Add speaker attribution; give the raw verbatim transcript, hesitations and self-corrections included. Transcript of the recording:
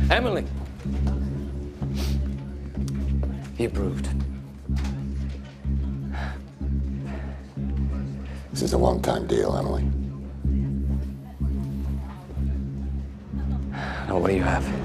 Speaker 1: Emily. He approved.
Speaker 2: This is a one-time deal, Emily.
Speaker 1: Now, what do you have?